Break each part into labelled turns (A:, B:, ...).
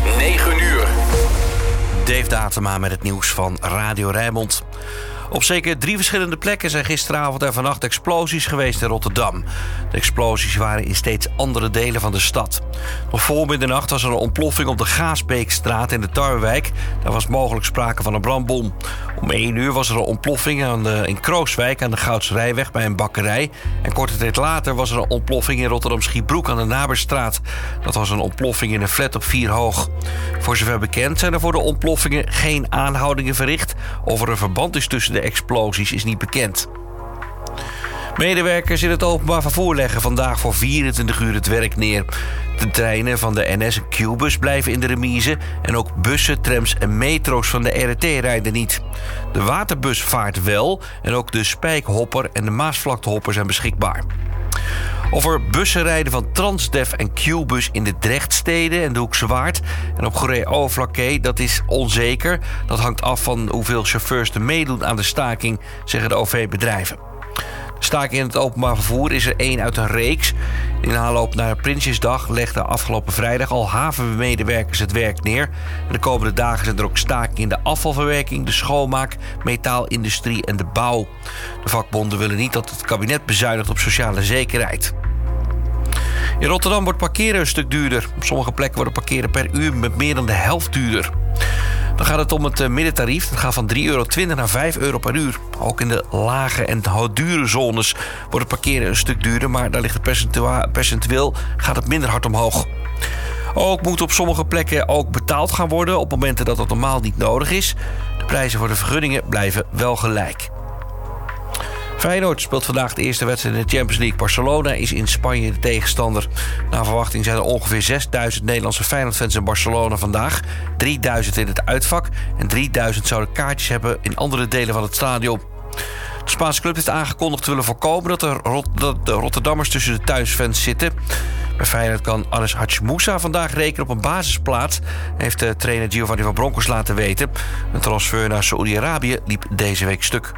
A: 9 uur.
B: Dave Datema met het nieuws van Radio Rijnmond. Op zeker 3 verschillende plekken zijn gisteravond en vannacht explosies geweest in Rotterdam. De explosies waren in steeds andere delen van de stad. Nog voor middernacht was er een ontploffing op de Gaasbeekstraat in de Tarwewijk. Daar was mogelijk sprake van een brandbom. Om 1 uur was er een ontploffing in Krooswijk aan de Goudsrijweg bij een bakkerij. En korte tijd later was er een ontploffing in Rotterdam-Schiebroek aan de Naberstraat. Dat was een ontploffing in een flat op 4 hoog. Voor zover bekend zijn er voor de ontploffingen geen aanhoudingen verricht. Of er een verband is tussen de explosies is niet bekend. Medewerkers in het openbaar vervoer leggen vandaag voor 24 uur het werk neer. De treinen van de NS en Qbus blijven in de remise en ook bussen, trams en metro's van de RET rijden niet. De waterbus vaart wel en ook de Spijkhopper en de Maasvlaktehopper zijn beschikbaar. Of er bussen rijden van Transdev en Qbus in de Drechtsteden en de Hoekse Waard en op Goeree-Overflakkee, dat is onzeker. Dat hangt af van hoeveel chauffeurs er meedoen aan de staking, zeggen de OV-bedrijven. De staking in het openbaar vervoer is er 1 uit een reeks. In aanloop naar Prinsjesdag legden afgelopen vrijdag al havenmedewerkers het werk neer. En de komende dagen zijn er ook stakingen in de afvalverwerking, de schoonmaak, metaalindustrie en de bouw. De vakbonden willen niet dat het kabinet bezuinigt op sociale zekerheid. In Rotterdam wordt parkeren een stuk duurder. Op sommige plekken wordt parkeren per uur met meer dan de helft duurder. Dan gaat het om het middentarief. Dat gaat van €3,20 naar €5 per uur. Ook in de lage en dure zones wordt het parkeren een stuk duurder, maar daar ligt het percentueel gaat het minder hard omhoog. Ook moet op sommige plekken ook betaald gaan worden op momenten dat dat normaal niet nodig is. De prijzen voor de vergunningen blijven wel gelijk. Feyenoord speelt vandaag de eerste wedstrijd in de Champions League. Barcelona is in Spanje de tegenstander. Naar verwachting zijn er ongeveer 6.000 Nederlandse Feyenoord-fans in Barcelona vandaag. 3.000 in het uitvak en 3.000 zouden kaartjes hebben in andere delen van het stadion. De Spaanse club heeft aangekondigd te willen voorkomen dat de Rotterdammers tussen de thuisfans zitten. Bij Feyenoord kan Anis Hachimoussa vandaag rekenen op een basisplaats, heeft de trainer Giovanni van Bronckhorst laten weten. Een transfer naar Saoedi-Arabië liep deze week stuk.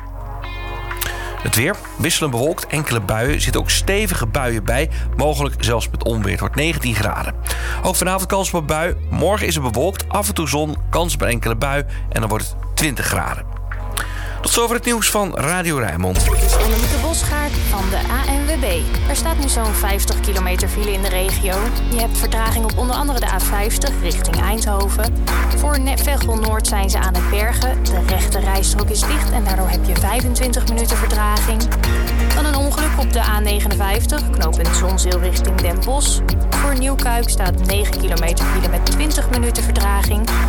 B: Het weer, wisselend bewolkt, enkele buien. Er zitten ook stevige buien bij, mogelijk zelfs met onweer. Het wordt 19 graden. Ook vanavond kans op een bui. Morgen is het bewolkt, af en toe zon, kans op een enkele bui. En dan wordt het 20 graden. Tot zover het nieuws van Radio Rijnmond.
C: Dit is Annemieke Bosgaard van de ANWB. Er staat nu zo'n 50 kilometer file in de regio. Je hebt vertraging op onder andere de A50 richting Eindhoven. Voor Veghel Noord zijn ze aan het bergen. De rechte rijstrook is dicht en daardoor heb je 25 minuten vertraging. Dan een ongeluk op de A59, knooppunt Zonzeel richting Den Bosch. Voor Nieuwkuik staat 9 kilometer file met 20 minuten vertraging.